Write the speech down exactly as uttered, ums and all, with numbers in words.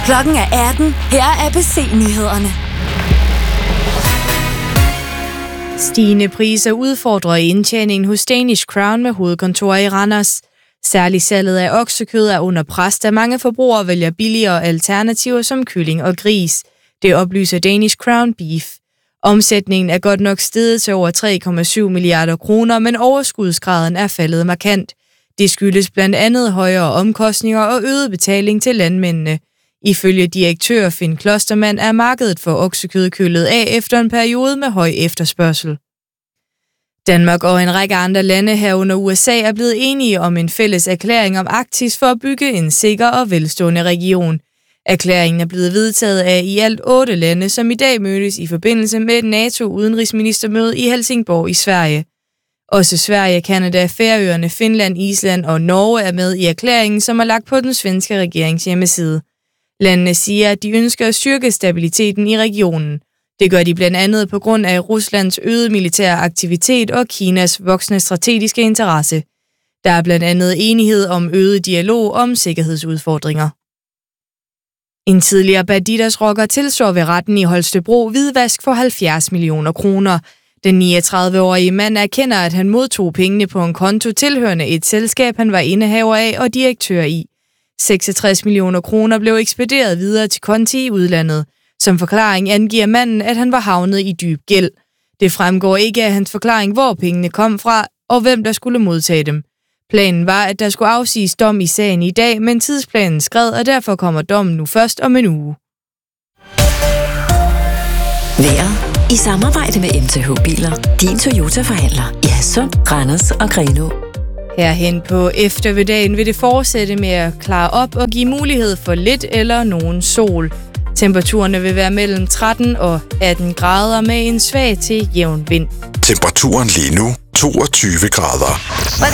Klokken er atten. Her er A B C-nyhederne. Stigende priser udfordrer indtjeningen hos Danish Crown med hovedkontor i Randers. Særligt salget af oksekød er under pres, da mange forbrugere vælger billigere alternativer som kylling og gris. Det oplyser Danish Crown Beef. Omsætningen er godt nok steget til over tre komma syv milliarder kroner, men overskudsgraden er faldet markant. Det skyldes blandt andet højere omkostninger og øget betaling til landmændene. Ifølge direktør Finn Klostermann er markedet for oksekød kølet af efter en periode med høj efterspørgsel. Danmark og en række andre lande herunder U S A er blevet enige om en fælles erklæring om Arktis for at bygge en sikker og velstående region. Erklæringen er blevet vedtaget af i alt otte lande, som i dag mødtes i forbindelse med et NATO-udenrigsministermøde i Helsingborg i Sverige. Også Sverige, Canada, Færøerne, Finland, Island og Norge er med i erklæringen, som er lagt på den svenske regerings hjemmeside. Landene siger, at de ønsker at styrke stabiliteten i regionen. Det gør de blandt andet på grund af Ruslands øgede militære aktivitet og Kinas voksende strategiske interesse. Der er blandt andet enighed om øget dialog om sikkerhedsudfordringer. En tidligere Bandidos-rocker tilstår ved retten i Holstebro hvidvask for halvfjerds millioner kroner. Den niogtredive-årige mand erkender, at han modtog pengene på en konto tilhørende et selskab, han var indehaver af og direktør i. seksogtres millioner kroner blev ekspederet videre til konti i udlandet. Som forklaring angiver manden, at han var havnet i dyb gæld. Det fremgår ikke af hans forklaring, hvor pengene kom fra og hvem der skulle modtage dem. Planen var, at der skulle afsiges dom i sagen i dag, men tidsplanen skred, og derfor kommer dommen nu først om en uge. Vejret i samarbejde med M T H Biler. Din Toyota-forhandler i Hadsund, Randers og Grenaa. Herhen på eftermiddagen vil det fortsætte med at klare op og give mulighed for lidt eller nogen sol. Temperaturerne vil være mellem tretten og atten grader med en svag til jævn vind. Temperaturen lige nu toogtyve grader.